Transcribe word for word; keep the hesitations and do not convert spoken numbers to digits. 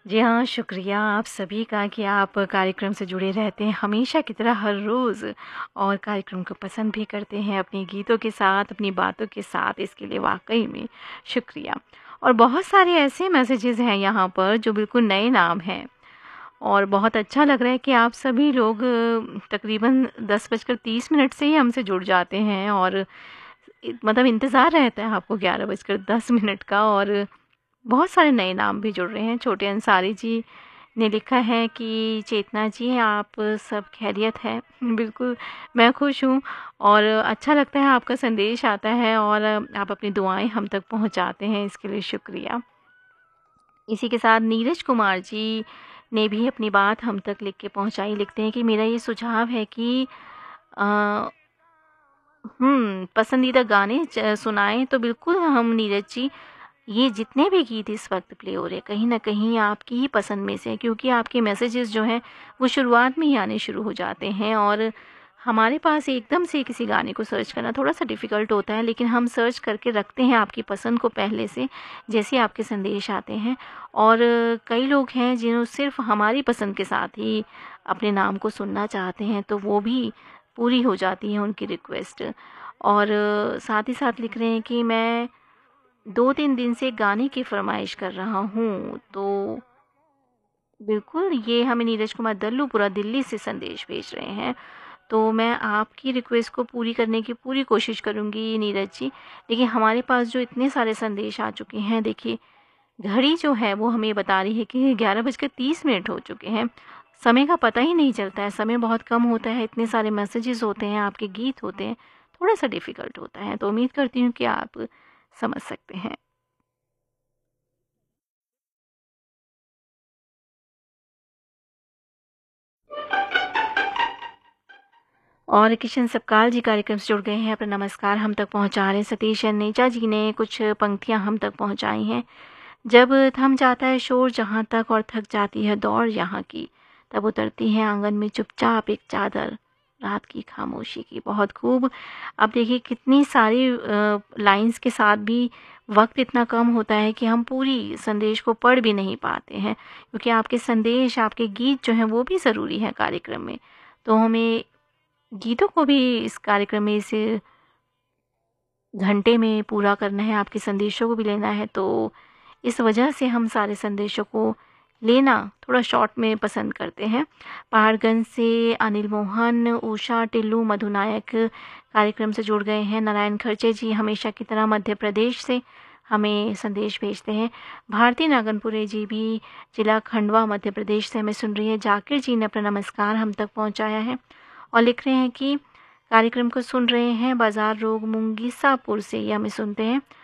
जी हाँ, शुक्रिया आप सभी का कि आप कार्यक्रम से जुड़े रहते हैं हमेशा की तरह हर रोज़ और कार्यक्रम को पसंद भी करते हैं अपने गीतों के साथ, अपनी बातों के साथ, इसके लिए वाक़ई में शुक्रिया। और बहुत सारे ऐसे मैसेजेज़ हैं यहाँ पर जो बिल्कुल नए नाम हैं और बहुत अच्छा लग रहा है कि आप सभी लोग अ, तकरीबन दस बजकर तीस मिनट से ही हमसे जुड़ जाते हैं और इ मतलब इंतज़ार रहता है आपको ग्यारह बजकर दस मिनट का और बहुत सारे नए नाम भी जुड़ रहे हैं। छोटे अंसारी जी ने लिखा है कि चेतना जी आप सब खैरियत है? बिल्कुल, मैं खुश हूँ और अच्छा लगता है आपका संदेश आता है और आप अपनी दुआएँ हम तक पहुँचाते हैं, इसके लिए शुक्रिया। इसी के साथ नीरज कुमार जी ने भी अपनी बात हम तक लिख के पहुँचाई, लिखते हैं कि मेरा ये सुझाव है कि अ, हुँ, पसंदीदा गाने च सुनाएँ तो बिल्कुल हम नीरज जी ये जितने भी गीत इस वक्त प्ले हो रहे हैं कहीं न कहीं आपकी ही पसंद में से हैं क्योंकि आपके मैसेजेस जो हैं वो शुरुआत में ही आने शुरू हो जाते हैं और हमारे पास एकदम से किसी गाने को सर्च करना थोड़ा-सा डिफ़िकल्ट होता है लेकिन हम सर्च करके रखते हैं आपकी पसंद को पहले से, जैसे आपके संदेश आते हैं और कई लोग हैं जिन्हों सिर्फ़ हमारी पसंद के साथ ही अपने नाम को सुनना चाहते हैं, तो वो भी पूरी हो जाती है उनकी रिक्वेस्ट। और साथ ही साथ लिख रहे हैं कि मैं दो तीन दिन से गाने की फ़रमाइश कर रहा हूँ, तो बिल्कुल ये हमें नीरज कुमार दल्लूपुरा दिल्ली से संदेश भेज रहे हैं। तो मैं आपकी रिक्वेस्ट को पूरी करने की पूरी कोशिश करूँगी नीरज जी। देखिए हमारे पास जो इतने सारे संदेश आ चुके हैं, देखिए घड़ी जो है वो हमें बता रही है कि ग्यारह बजकर तीस मिनट हो चुके हैं। समय का पता ही नहीं चलता है, समय बहुत कम होता है, इतने सारे मैसेजेस होते हैं, आपके गीत होते हैं, थोड़ा-सा डिफ़िकल्ट होता है। तो उम्मीद करती हूँ कि आप समझ सकते हैं। और किशन सपकाल जी कार्यक्रम से जुड़ गए हैं, अपना नमस्कार हम तक पहुँचा रहे हैं। सतीश अनेजा जी ने कुछ पंक्तियाँ हम तक पहुँचाई हैं। जब थम जाता है शोर जहाँ तक और थक जाती है दौड़ यहाँ की, तब उतरती है आंगन में चुपचाप एक चादर रात की खामोशी की। बहुत खूब। अब देखिए कितनी सारी अ, लाइन्स के साथ भी वक्त इतना कम होता है कि हम पूरी संदेश को पढ़ भी नहीं पाते हैं क्योंकि आपके संदेश, आपके गीत जो हैं वो भी ज़रूरी हैं कार्यक्रम में। तो हमें गीतों को भी इस कार्यक्रम में इस घंटे में पूरा करना है, आपके संदेशों को भी लेना है, तो इस वजह से हम सारे संदेशों को लेना थोड़ा शॉर्ट में पसंद करते हैं। पहाड़गंज से अनिल मोहन, उषा, टिल्लू, मधु नायक कार्यक्रम से जुड़ गए हैं। नारायण खर्चे जी हमेशा की तरह मध्य प्रदेश से हमें संदेश भेजते हैं। भारती नागनपुरे जी भी जिला खंडवा मध्य प्रदेश से हमें सुन रही हैं। जाकिर जी ने अपना नमस्कार हम तक पहुँचाया है और लिख रहे हैं कि कार्यक्रम को सुन रहे हैं बाजार रोड मुंगीसापुर से, ये हमें सुनते हैं।